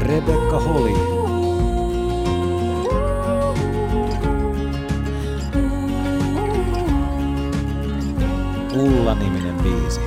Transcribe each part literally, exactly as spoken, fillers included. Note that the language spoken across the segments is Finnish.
Rebekka Holly. Ulla-niminen biisi.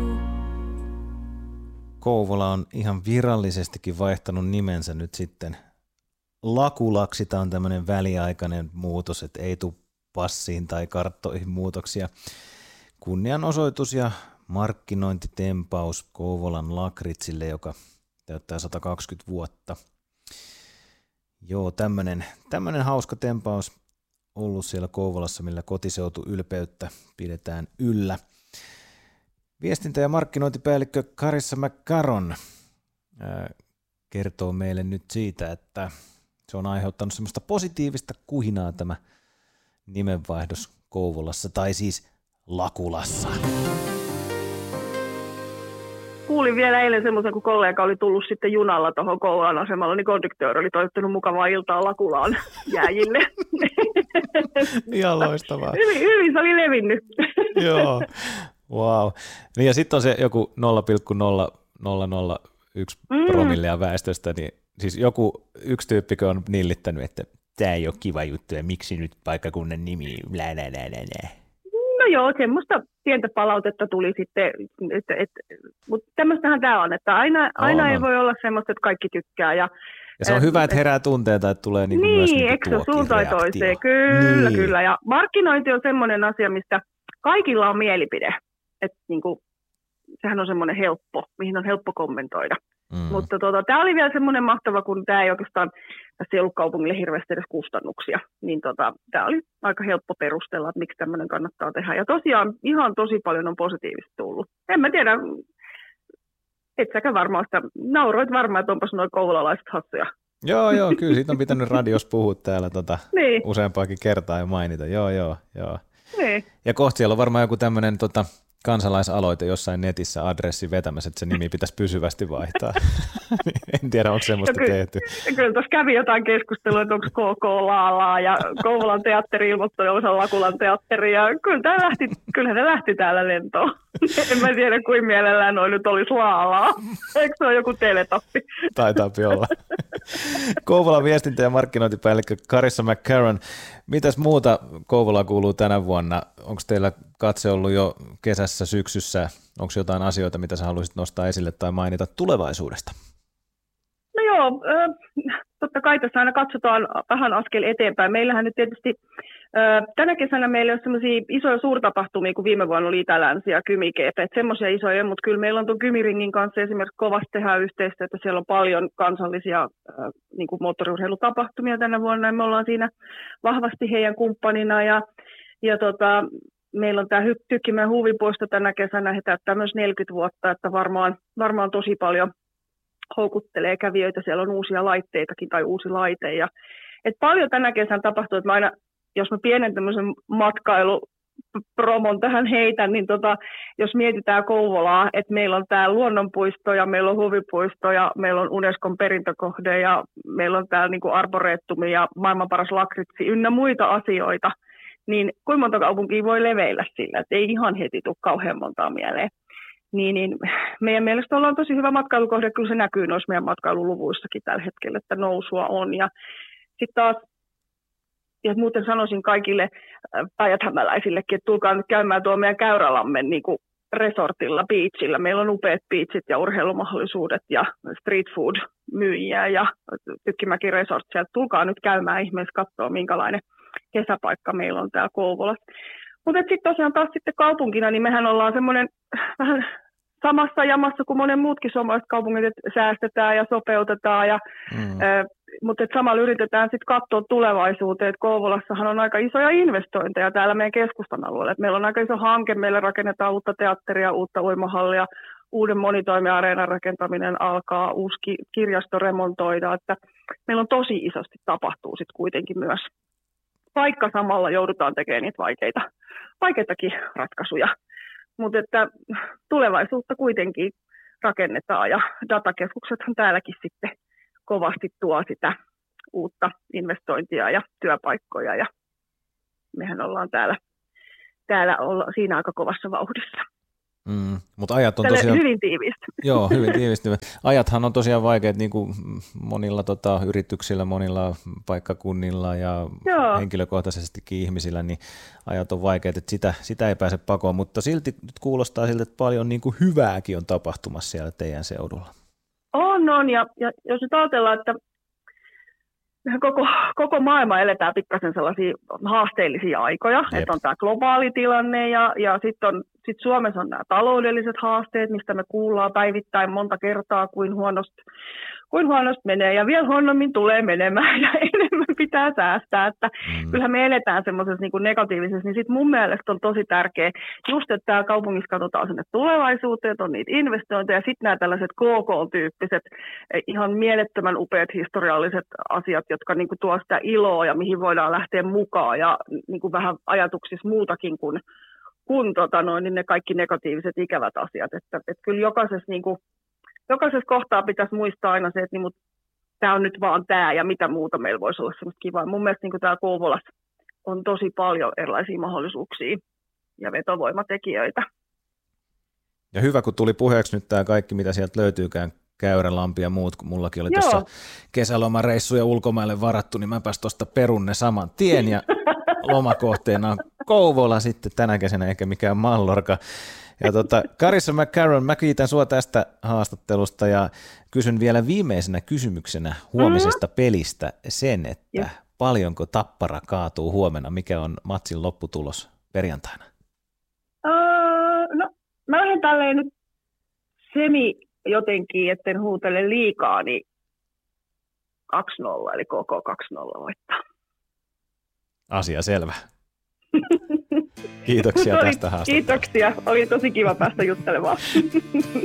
Kouvola on ihan virallisestikin vaihtanut nimensä nyt sitten Lakulaksi. Tämä on tämmöinen väliaikainen muutos, että ei tule passiin tai karttoihin muutoksia. Kunnianosoitus ja markkinointitempaus Kouvolan Lakritsille, joka täyttää sata kaksikymmentä vuotta. Joo, tämmöinen, tämmöinen hauska tempaus ollut siellä Kouvolassa, millä kotiseutu ylpeyttä pidetään yllä. Viestintä- ja markkinointipäällikkö Carissa McCarron ää, kertoo meille nyt siitä, että se on aiheuttanut semmoista positiivista kuhinaa tämä nimenvaihdos Kouvolassa, tai siis Lakulassa. Kuulin vielä eilen semmoisen, kun kollega oli tullut sitten junalla tuohon Kouvolan asemalla, niin konduktööri oli toivottanut mukavaa iltaa Lakulaan jääjille. Ihan loistavaa. Hyvin, hyvin se oli levinnyt. Joo, wow. Niin ja sitten on se joku nolla pilkku nolla nolla nolla yksi mm. promillea väestöstä, niin siis joku yksi tyyppikö on nillittänyt, että tämä ei ole kiva juttu ja miksi nyt paikkakunnan nimi, lää, lää, lää, lää. No joo, semmoista pientä palautetta tuli sitten, että, että, mutta tämmöistähän tämä on, että aina, aina ei voi olla semmoista, että kaikki tykkää. Ja, ja se on äh, hyvä, että herää tunteita, että tulee niinku niin, myös niinku eikö se suuntaan toiseen, kyllä, niin. Kyllä. Ja markkinointi on semmoinen asia, mistä kaikilla on mielipide, että niinku, sehän on semmoinen helppo, mihin on helppo kommentoida. Mm. Mutta tuota, tämä oli vielä semmoinen mahtava, kun tämä ei oikeastaan, tässä ei ollut kaupungille hirveästi edes kustannuksia, niin tota, tämä oli aika helppo perustella, että miksi tämmöinen kannattaa tehdä. Ja tosiaan ihan tosi paljon on positiivista tullut. En mä tiedä, et säkä varmaan sitä, nauroit varmaan, että onpas nuo kouvolalaiset hassuja. Joo, joo, kyllä siitä on pitänyt radios puhua täällä tota, niin. useampaakin kertaa ja mainita. Joo, joo, joo. Niin. Ja kohta siellä on varmaan joku tämmöinen tota, kansalaisaloite jossain netissä adressi vetämässä, että se nimi pitäisi pysyvästi vaihtaa. En tiedä, onko semmoista kyllä, tehty. Kyllä tuossa kävi jotain keskustelua, että onko K K Laalaa ja Kouvolan teatteri ilmoittui osa Lakulan teatteri. Ja kyllä tämä lähti, kyllähän ne lähti täällä lentoon. En mä tiedä, kuin mielellään noin nyt olisi Laalaa. Eikö se ole joku teletappi? Taitaapi olla. Kouvolan viestintä- ja markkinointipäällikkö Carissa McCarron. Mitäs muuta Kouvola kuuluu tänä vuonna? Onko teillä katse ollut jo kesässä, syksyssä? Onko jotain asioita, mitä sä haluaisit nostaa esille tai mainita tulevaisuudesta? No joo, totta kai tässä aina katsotaan vähän askel eteenpäin. Meillähän nyt tietysti tänä kesänä meillä on sellaisia isoja suurtapahtumia, kuin viime vuonna oli Itä-Länsi ja Kymi-Keepet. Semmoisia isoja, mutta kyllä meillä on tuon Kymiringin kanssa esimerkiksi kovasti tehdään yhteistyötä. Siellä on paljon kansallisia niin kuin moottoriurheilutapahtumia tänä vuonna, ja me ollaan siinä vahvasti heidän kumppanina. Ja, ja tota, meillä on tämä Tykkimäen huvipuisto tänä kesänä, he täyttää myös neljäkymmentä vuotta, että varmaan, varmaan tosi paljon houkuttelee kävijöitä. Siellä on uusia laitteitakin tai uusi laite. Ja, et paljon tänä kesänä tapahtuu, että mä aina, jos mä pienen tämmöisen matkailupromon tähän heitän, niin tota, jos mietitään Kouvolaa, että meillä on täällä luonnonpuisto ja meillä on huvipuisto ja meillä on Unescon perintökohde ja meillä on täällä niinku arboreettumi ja maailman paras lakritsi ynnä muita asioita, niin kuinka monta kaupunkia voi leveillä sillä, että ei ihan heti tule kauhean montaa mieleen. Niin, niin meidän mielestä ollaan tosi hyvä matkailukohde, kyllä se näkyy noissa meidän matkailuluvuissakin tällä hetkellä, että nousua on. Ja sitten taas, ja muuten sanoisin kaikille päijäthämäläisillekin, että tulkaa nyt käymään tuo meidän Käyrälammen niin kuin resortilla, beachillä. Meillä on upeat beachit ja urheilumahdollisuudet ja street food myyjiä ja Tykkimäki Resort. Sieltä tulkaa nyt käymään ihmeessä katsoa, minkälainen kesäpaikka meillä on täällä Kouvolassa. Mutta sitten tosiaan taas sitten kaupunkina, niin mehän ollaan semmoinen vähän samassa jamassa kuin monen muutkin suomalaiset kaupungit, että säästetään ja sopeutetaan. Ja, mm. äh, mutta samalla yritetään sitten katsoa tulevaisuuteen, että Kouvolassahan on aika isoja investointeja täällä meidän keskustan alueella. Et meillä on aika iso hanke, meillä rakennetaan uutta teatteria, uutta uimahallia, uuden monitoimiareenan rakentaminen alkaa, uusi ki- kirjasto remontoidaan. Että meillä on tosi isosti tapahtuu sitten kuitenkin myös. Vaikka samalla joudutaan tekemään niitä vaikeita, vaikeitakin ratkaisuja. Mutta että tulevaisuutta kuitenkin rakennetaan ja datakeskuksethan täälläkin sitten kovasti tuo sitä uutta investointia ja työpaikkoja ja mehän ollaan täällä, täällä olla siinä aika kovassa vauhdissa. Mm, mutta ajat on Tälle tosiaan... hyvin tiivistä. Joo, hyvin tiivistyvät. Ajathan on tosiaan vaikeat niin kuin monilla tota, yrityksillä, monilla paikkakunnilla ja Joo. henkilökohtaisestikin ihmisillä, niin ajat on vaikeat, että sitä, sitä ei pääse pakoon, mutta silti nyt kuulostaa siltä, että paljon niin kuin hyvääkin on tapahtumassa siellä teidän seudulla. On, on, ja, ja jos nyt ajatellaan, että Koko, koko maailma eletään pikkasen sellaisia haasteellisia aikoja, Jep. että on tämä globaali tilanne ja, ja sitten sit Suomessa on nämä taloudelliset haasteet, mistä me kuullaan päivittäin monta kertaa, kuin huonosti, kuin huonosti menee ja vielä huonommin tulee menemään ja enemmän pitää säästää, että mm. kyllähän me eletään semmoisessa niin kuin negatiivisessa, niin sitten mun mielestä on tosi tärkeä just, että täällä kaupungissa katsotaan sinne tulevaisuuteen, on niitä investointeja ja sitten nämä tällaiset K K-tyyppiset ihan mielettömän upeat historialliset asiat, jotka niin kuin tuo sitä iloa ja mihin voidaan lähteä mukaan ja niin kuin vähän ajatuksissa muutakin kuin, kuin tota noin, niin ne kaikki negatiiviset ikävät asiat, että, että kyllä jokaisessa niin kuin Jokaisessa kohtaa pitäisi muistaa aina se, että niin, tämä on nyt vaan tämä ja mitä muuta meillä voisi olla semmoista kivaa. Mun mielestä niin täällä Kouvolassa on tosi paljon erilaisia mahdollisuuksia ja vetovoimatekijöitä. Ja hyvä, kun tuli puheeksi nyt tämä kaikki, mitä sieltä löytyykään, Käyrälampi ja muut, kun mullakin oli tuossa kesälomareissuja ulkomaille varattu, niin mä pääsin tuosta perun ne saman tien ja lomakohteena on Kouvola sitten tänä kesänä eikä mikään Mallorca. Ja tota, Carissa McCarron, mä kiitän sua tästä haastattelusta ja kysyn vielä viimeisenä kysymyksenä huomisesta mm-hmm. pelistä sen, että Jep. paljonko Tappara kaatuu huomenna, mikä on matsin lopputulos perjantaina? Uh, no, mä lähden tälleen nyt semi jotenkin, etten huutele liikaa, niin kaksi nolla, eli koko kaksi nolla voittaa. Asia selvä. Kiitoksia tästä haastattelusta. Kiitoksia, oli tosi kiva päästä juttelemaan.